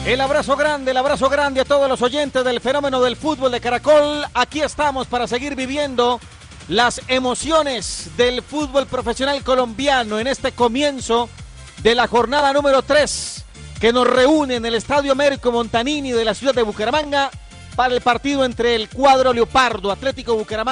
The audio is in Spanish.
El abrazo grande a todos los oyentes del fenómeno del fútbol de Caracol. Aquí estamos para seguir viviendo las emociones del fútbol profesional colombiano en este comienzo de la jornada número 3 que nos reúne en el Estadio Américo Montanini de la ciudad de Bucaramanga para el partido entre el cuadro Leopardo Atlético Bucaramanga